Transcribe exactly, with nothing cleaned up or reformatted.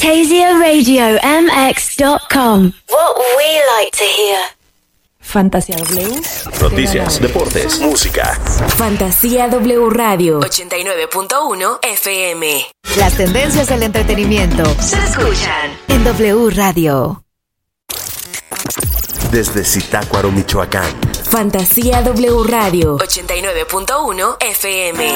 fantasia radio m x dot com. What we like to hear. Fantasía W. Noticias, deportes, música. Fantasía W Radio ochenta y nueve punto uno F M. Las tendencias del entretenimiento Se escuchan en W Radio. Desde Zitácuaro, Michoacán. Fantasía W Radio ochenta y nueve punto uno F M.